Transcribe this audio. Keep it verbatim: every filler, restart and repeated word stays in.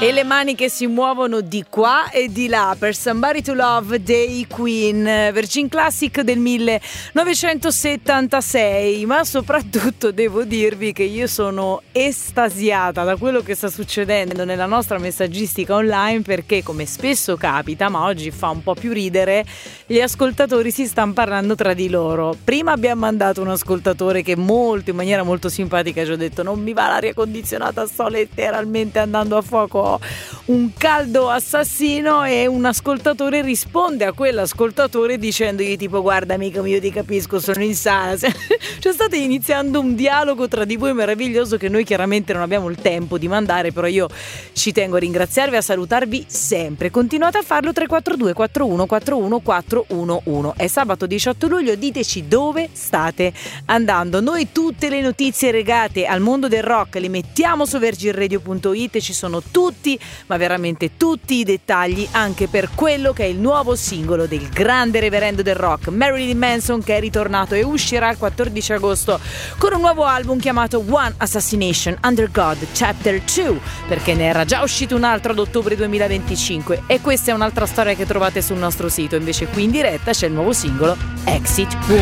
E le mani che si muovono di qua e di là per Somebody to Love dei Queen, Virgin Classic del millenovecentosettantasei. Ma soprattutto devo dirvi che io sono estasiata da quello che sta succedendo nella nostra messaggistica online, perché come spesso capita, ma oggi fa un po' più ridere, gli ascoltatori si stanno parlando tra di loro. Prima abbiamo mandato un ascoltatore che molto, in maniera molto simpatica, ci ha detto: non mi va l'aria condizionata, sto letteralmente andando a fuoco, un caldo assassino. E un ascoltatore risponde a quell'ascoltatore dicendogli tipo: guarda amico mio, ti capisco, sono in sala. Cioè state iniziando un dialogo tra di voi meraviglioso che noi chiaramente non abbiamo il tempo di mandare, però io ci tengo a ringraziarvi, a salutarvi sempre. Continuate a farlo. Tre quattro due quattro uno quattro uno quattro uno uno. È sabato diciotto luglio, diteci dove state andando. Noi tutte le notizie legate al mondo del rock le mettiamo su virgin radio punto it, ci sono tutti, ma veramente tutti i dettagli anche per quello che è il nuovo singolo del grande reverendo del rock Marilyn Manson, che è ritornato e uscirà il quattordici agosto con un nuovo album chiamato One Assassination Under God Chapter due, perché ne era già uscito un altro ad ottobre duemilaventicinque e questa è un'altra storia che trovate sul nostro sito. Invece qui in diretta c'è il nuovo singolo Exit Wound.